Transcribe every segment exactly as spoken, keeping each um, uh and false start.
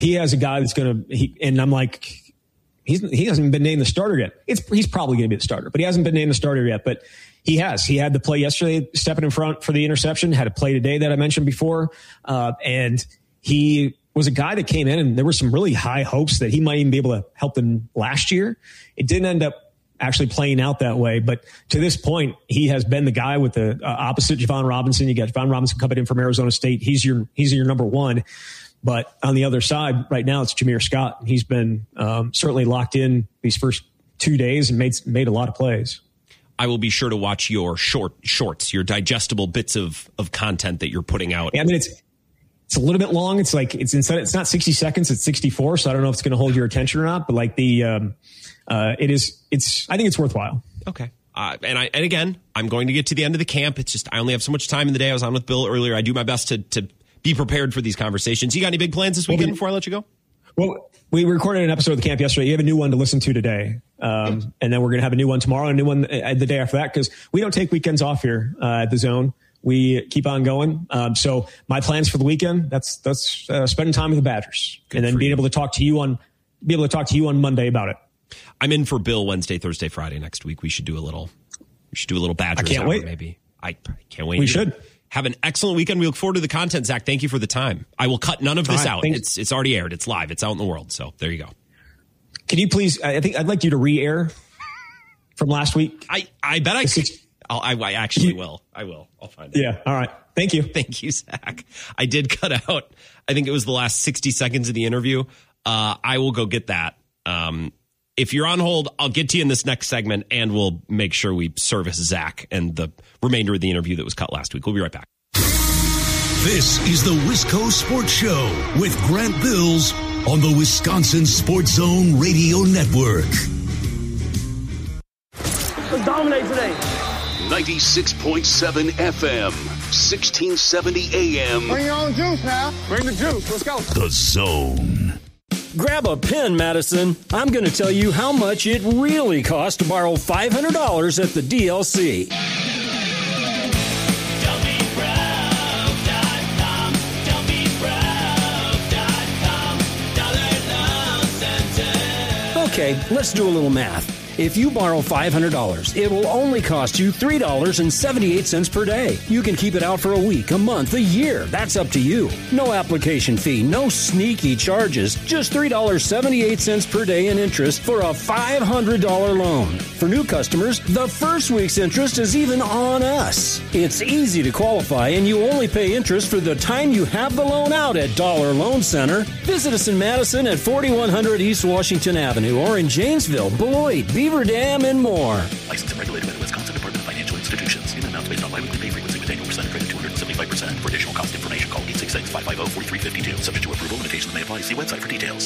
he has a guy that's going to, and I'm like, he's, he hasn't been named the starter yet. It's, he's probably going to be the starter, but he hasn't been named the starter yet. But he has. He had the play yesterday, stepping in front for the interception, had a play today that I mentioned before. Uh, and he was a guy that came in, and there were some really high hopes that he might even be able to help them last year. It didn't end up actually playing out that way. But to this point, he has been the guy with the uh, opposite Javon Robinson. You got Javon Robinson coming in from Arizona State. He's your, he's your number one. But on the other side, right now, it's Jameer Scott. He's been um, certainly locked in these first two days and made made a lot of plays. I will be sure to watch your short shorts, your digestible bits of, of content that you're putting out. Yeah, I mean, it's it's a little bit long. It's like it's instead it's not sixty seconds, it's sixty-four. So I don't know if it's going to hold your attention or not. But like the um, uh, it is, it's I think it's worthwhile. Okay. Uh, and I and again, I'm going to get to the end of the camp. It's just I only have so much time in the day. I was on with Bill earlier. I do my best to to. be prepared for these conversations. You got any big plans this weekend well, we, before I let you go? Well, we recorded an episode of the camp yesterday. You have a new one to listen to today. Um, yes. And then we're going to have a new one tomorrow, and a new one the day after that, because we don't take weekends off here uh, at the Zone. We keep on going. Um, so my plans for the weekend, that's that's uh, spending time with the Badgers. Good and then being you. able to talk to you on be able to talk to you on Monday about it. I'm in for Bill Wednesday, Thursday, Friday next week. We should do a little we should do a little Badgers I can't hour, wait. maybe. I can't wait. We either. should. Have an excellent weekend. We look forward to the content, Zach. Thank you for the time. I will cut none of this right, out. Thanks. It's it's already aired. It's live. It's out in the world. So there you go. Can you please? I think I'd like you to re-air from last week. I, I bet I could. I'll, I I actually will. I will. I'll find it. Yeah. All right. Thank you. Thank you, Zach. I did cut out. I think it was the last sixty seconds of the interview. Uh, I will go get that. Um, If you're on hold, I'll get to you in this next segment, and we'll make sure we service Zach and the remainder of the interview that was cut last week. We'll be right back. This is the Wisco Sports Show with Grant Bills on the Wisconsin Sports Zone Radio Network. Let's dominate today. ninety-six point seven F M, sixteen seventy A M. Bring your own juice now. Bring the juice. Let's go. The Zone. Grab a pen, Madison. I'm going to tell you how much it really costs to borrow five hundred dollars at the D L C. Okay, let's do a little math. If you borrow five hundred dollars, it will only cost you three dollars and seventy-eight cents per day. You can keep it out for a week, a month, a year. That's up to you. No application fee, no sneaky charges. Just three dollars and seventy-eight cents per day in interest for a five hundred dollars loan. For new customers, the first week's interest is even on us. It's easy to qualify, and you only pay interest for the time you have the loan out at Dollar Loan Center. Visit us in Madison at forty-one hundred East Washington Avenue or in Janesville, Beloit, Beaver Dam, and more. Licensed and regulated by the Wisconsin Department of Financial Institutions. Payment amounts based on biweekly pay frequency with annual percentage rate of two hundred seventy-five percent. For additional cost information, call eight six six, five five zero, four three five two. Subject to approval, limitations may apply. See website for details.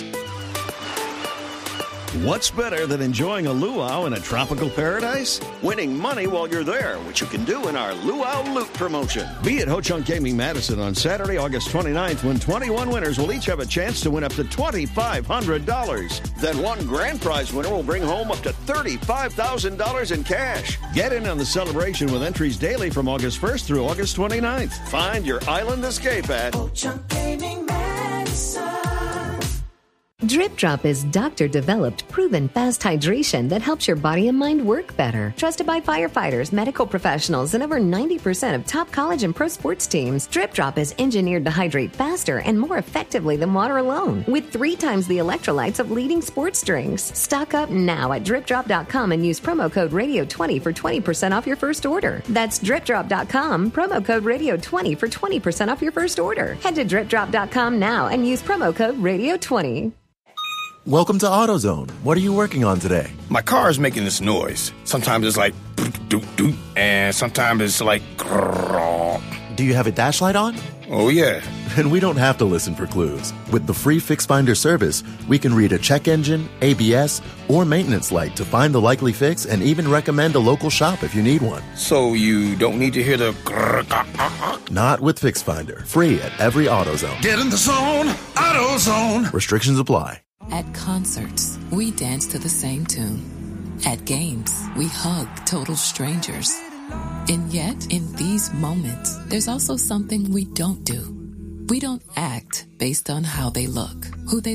What's better than enjoying a luau in a tropical paradise? Winning money while you're there, which you can do in our Luau Loot promotion. Be at Ho Chunk Gaming Madison on Saturday, August twenty-ninth, when twenty-one winners will each have a chance to win up to twenty-five hundred dollars. Then one grand prize winner will bring home up to thirty-five thousand dollars in cash. Get in on the celebration with entries daily from August first through August twenty-ninth. Find your island escape at Ho Chunk Gaming Madison. Drip Drop is doctor-developed, proven fast hydration that helps your body and mind work better. Trusted by firefighters, medical professionals, and over ninety percent of top college and pro sports teams, Drip Drop is engineered to hydrate faster and more effectively than water alone, with three times the electrolytes of leading sports drinks. Stock up now at drip drop dot com and use promo code radio twenty for twenty percent off your first order. That's drip drop dot com, promo code radio twenty for twenty percent off your first order. Head to drip drop dot com now and use promo code radio twenty. Welcome to AutoZone. What are you working on today? My car is making this noise. Sometimes it's like doot doot, and sometimes it's like grrr. Do you have a dash light on? Oh, yeah. And we don't have to listen for clues. With the free Fix Finder service, we can read a check engine, A B S, or maintenance light to find the likely fix and even recommend a local shop if you need one. So you don't need to hear the grrr. Not with Fix Finder. Free at every AutoZone. Get in the zone, AutoZone. Restrictions apply. At concerts, we dance to the same tune. At games, we hug total strangers. And yet, in these moments, there's also something we don't do. We don't act based on how they look, who they